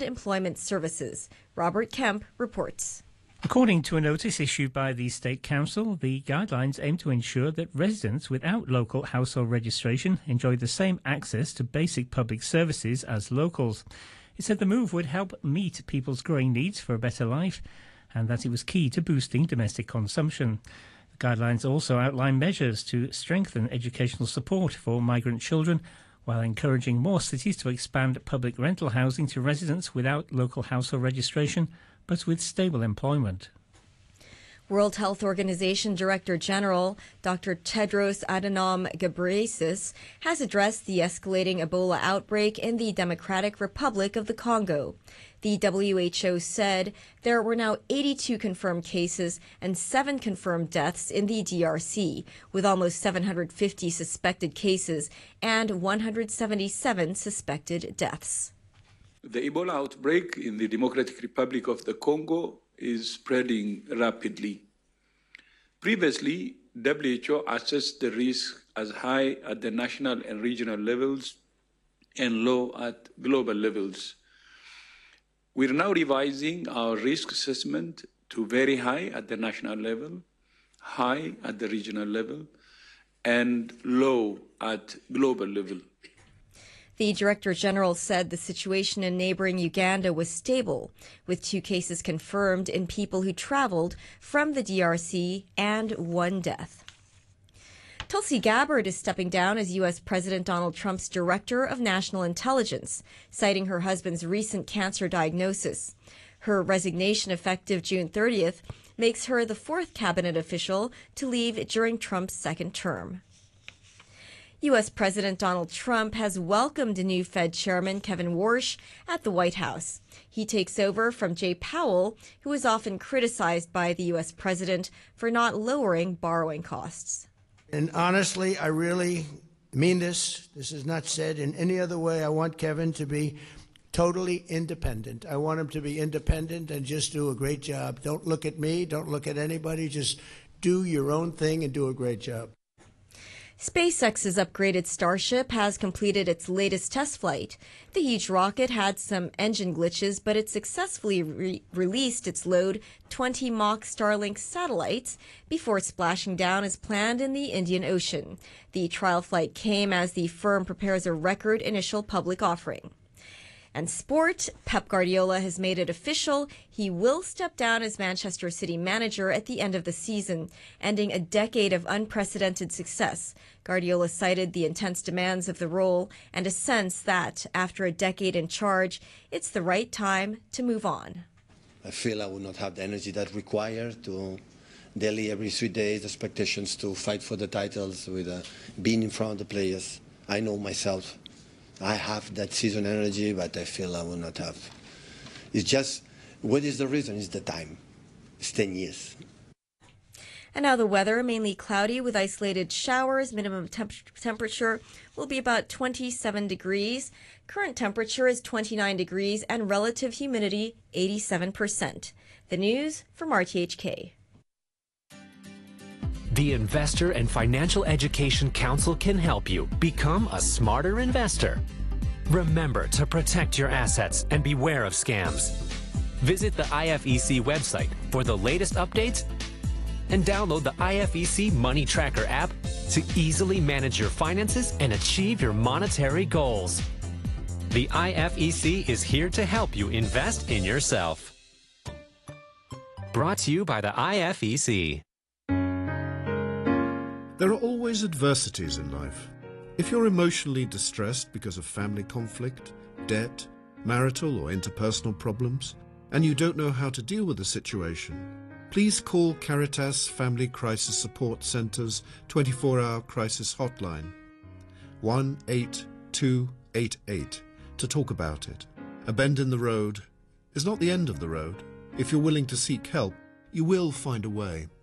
Employment Services. Robert Kemp reports. According to a notice issued by the State Council, the guidelines aim to ensure that residents without local household registration enjoy the same access to basic public services as locals. It said the move would help meet people's growing needs for a better life and that it was key to boosting domestic consumption. The guidelines also outline measures to strengthen educational support for migrant children while encouraging more cities to expand public rental housing to residents without local household registration but with stable employment. World Health Organization Director General Dr. Tedros Adhanom Ghebreyesus has addressed the escalating Ebola outbreak in the Democratic Republic of the Congo. The WHO said there were now 82 confirmed cases and 7 confirmed deaths in the DRC, with almost 750 suspected cases and 177 suspected deaths. The Ebola outbreak in the Democratic Republic of the Congo is spreading rapidly. Previously, WHO assessed the risk as high at the national and regional levels and low at global levels. We're now revising our risk assessment to very high at the national level, high at the regional level, and low at global level. The Director General said the situation in neighboring Uganda was stable, with 2 cases confirmed in people who traveled from the DRC and 1 death. Tulsi Gabbard is stepping down as U.S. President Donald Trump's Director of National Intelligence, citing her husband's recent cancer diagnosis. Her resignation, effective June 30th, makes her the 4th cabinet official to leave during Trump's 2nd term. U.S. President Donald Trump has welcomed new Fed Chairman Kevin Warsh at the White House. He takes over from Jay Powell, who is often criticized by the U.S. president for not lowering borrowing costs. And honestly, I really mean this. This is not said in any other way. I want Kevin to be totally independent. I want him to be independent and just do a great job. Don't look at me. Don't look at anybody. Just do your own thing and do a great job. SpaceX's upgraded Starship has completed its latest test flight. The huge rocket had some engine glitches, but it successfully released its load 20 Mach Starlink satellites before splashing down as planned in the Indian Ocean. The trial flight came as the firm prepares a record initial public offering. And sport, Pep Guardiola has made it official. He will step down as Manchester City manager at the end of the season, ending a decade of unprecedented success. Guardiola cited the intense demands of the role and a sense that, after a decade in charge, it's the right time to move on. I feel I will not have the energy that's required to daily, every 3 days, expectations to fight for the titles with being in front of the players. I know myself. I have that season energy, but I feel I will not have. It's just, what is the reason? It's the time. It's 10 years. And now the weather, mainly cloudy with isolated showers. Minimum temperature will be about 27 degrees. Current temperature is 29 degrees and relative humidity 87%. The news from RTHK. The Investor and Financial Education Council can help you become a smarter investor. Remember to protect your assets and beware of scams. Visit the IFEC website for the latest updates and download the IFEC Money Tracker app to easily manage your finances and achieve your monetary goals. The IFEC is here to help you invest in yourself. Brought to you by the IFEC. There are always adversities in life. If you're emotionally distressed because of family conflict, debt, marital or interpersonal problems, and you don't know how to deal with the situation, please call Caritas Family Crisis Support Centre's 24-hour crisis hotline, 18288, to talk about it. A bend in the road is not the end of the road. If you're willing to seek help, you will find a way.